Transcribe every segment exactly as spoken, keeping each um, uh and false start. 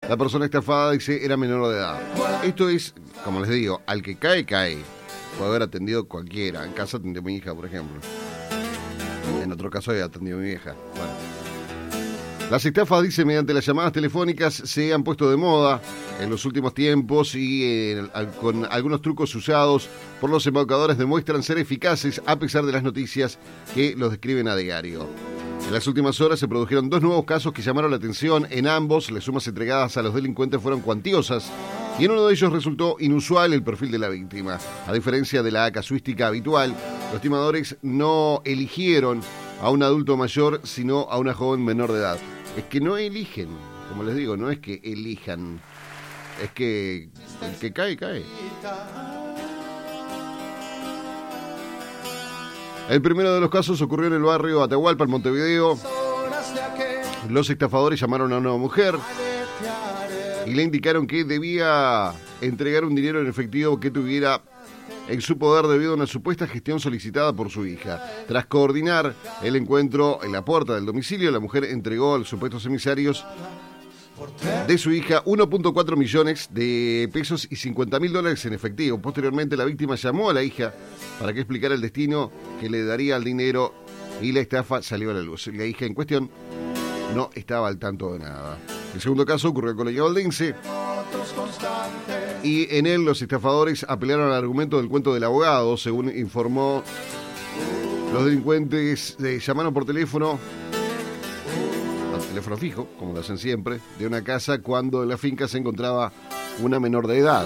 La persona estafada, dice, era menor de edad. Esto es, como les digo, al que cae, cae. Puede haber atendido cualquiera. En casa atendió mi hija, por ejemplo. En otro caso había atendido mi vieja. Bueno. Las estafas, dice, mediante las llamadas telefónicas se han puesto de moda en los últimos tiempos y eh, con algunos trucos usados por los embaucadores demuestran ser eficaces a pesar de las noticias que los describen a diario. En las últimas horas se produjeron dos nuevos casos que llamaron la atención. En ambos, las sumas entregadas a los delincuentes fueron cuantiosas y en uno de ellos resultó inusual el perfil de la víctima. A diferencia de la casuística habitual, los timadores no eligieron a un adulto mayor, sino a una joven menor de edad. Es que no eligen, como les digo, no es que elijan, es que el que cae, cae. El primero de los casos ocurrió en el barrio Atahualpa, en Montevideo. Los estafadores llamaron a una mujer y le indicaron que debía entregar un dinero en efectivo que tuviera en su poder debido a una supuesta gestión solicitada por su hija. Tras coordinar el encuentro en la puerta del domicilio, la mujer entregó a los supuestos emisarios de su hija uno punto cuatro millones de pesos y cincuenta mil dólares en efectivo. Posteriormente, la víctima llamó a la hija para que explicara el destino que le daría al dinero y la estafa salió a la luz. La hija en cuestión no estaba al tanto de nada. El segundo caso ocurrió en Colonia Valdense y en él los estafadores apelaron al argumento del cuento del abogado. Según informó, los delincuentes eh, llamaron por teléfono, al teléfono fijo, como lo hacen siempre, de una casa cuando en la finca se encontraba una menor de edad.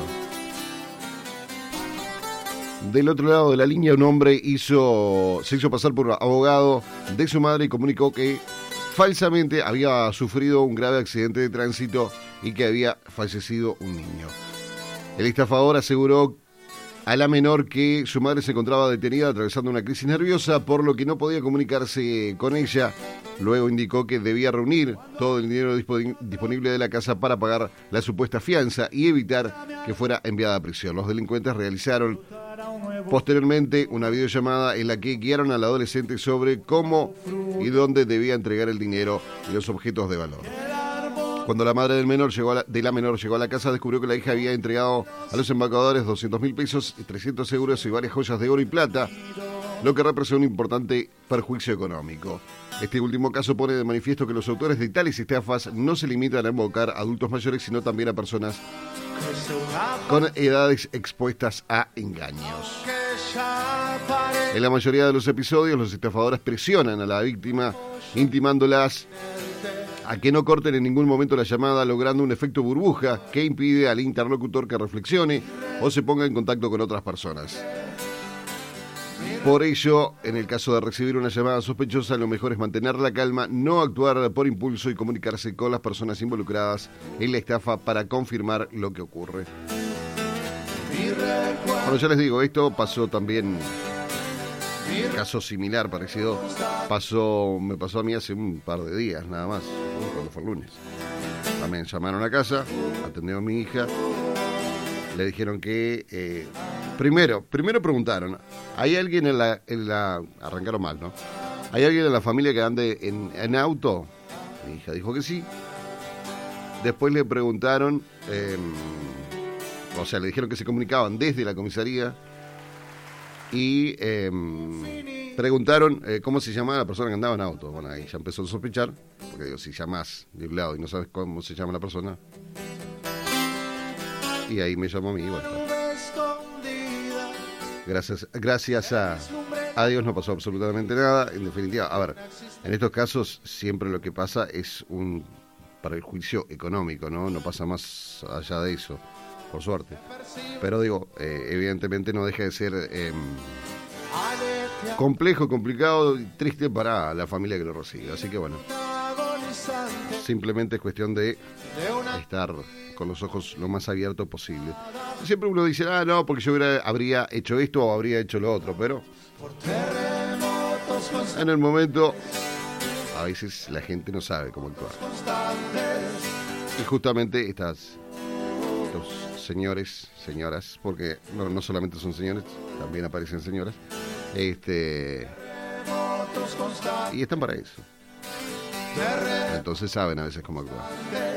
Del otro lado de la línea, un hombre hizo, se hizo pasar por abogado de su madre y comunicó que falsamente había sufrido un grave accidente de tránsito y que había fallecido un niño. El estafador aseguró a la menor que su madre se encontraba detenida atravesando una crisis nerviosa, por lo que no podía comunicarse con ella. Luego indicó que debía reunir todo el dinero disponible de la casa para pagar la supuesta fianza y evitar que fuera enviada a prisión. Los delincuentes realizaron posteriormente una videollamada en la que guiaron al adolescente sobre cómo y dónde debía entregar el dinero y los objetos de valor. Cuando la madre del menor llegó a la, de la menor llegó a la casa, descubrió que la hija había entregado a los embaucadores doscientos mil pesos, trescientos euros y varias joyas de oro y plata, lo que representa un importante perjuicio económico. Este último caso pone de manifiesto que los autores de tales estafas no se limitan a embaucar a adultos mayores, sino también a personas con edades expuestas a engaños. En la mayoría de los episodios, los estafadores presionan a la víctima, intimándolas a que no corten en ningún momento la llamada, logrando un efecto burbuja que impide al interlocutor que reflexione o se ponga en contacto con otras personas. Por ello, en el caso de recibir una llamada sospechosa, lo mejor es mantener la calma, no actuar por impulso y comunicarse con las personas involucradas en la estafa para confirmar lo que ocurre. Bueno, ya les digo, esto pasó también, caso similar, parecido, pasó, me pasó a mí hace un par de días, nada más, cuando fue el lunes. También llamaron a casa, atendió a mi hija, le dijeron que... Eh, Primero, primero preguntaron, ¿hay alguien en la, en la... Arrancaron mal, ¿no? ¿Hay alguien en la familia que ande en, en auto? Mi hija dijo que sí. Después le preguntaron, eh, o sea, le dijeron que se comunicaban desde la comisaría y eh, preguntaron eh, cómo se llamaba la persona que andaba en auto. Bueno, ahí ya empezó a sospechar, porque digo, si llamás de un lado y no sabes cómo se llama la persona. Y ahí me llamó a mí, bueno. Gracias, gracias a, a Dios no pasó absolutamente nada. En definitiva, a ver, en estos casos siempre lo que pasa es un perjuicio económico, ¿no? No pasa más allá de eso, por suerte. Pero digo, eh, evidentemente no deja de ser eh, complejo, complicado y triste para la familia que lo recibe. Así que bueno, simplemente es cuestión de estar con los ojos lo más abiertos posible. Siempre uno dice, ah, no, porque yo hubiera, habría hecho esto o habría hecho lo otro, pero en el momento a veces la gente no sabe cómo actuar. Y justamente estas, estos señores, señoras, porque no, no solamente son señores, también aparecen señoras, este y están para eso. Entonces saben a veces cómo actuar.